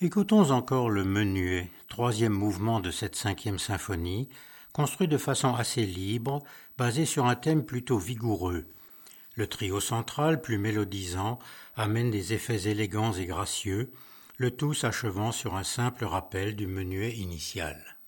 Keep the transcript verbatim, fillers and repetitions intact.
Écoutons encore le Menuet, troisième mouvement de cette cinquième symphonie, construit de façon assez libre, basé sur un thème plutôt vigoureux. Le trio central, plus mélodisant, amène des effets élégants et gracieux, le tout s'achevant sur un simple rappel du Menuet initial.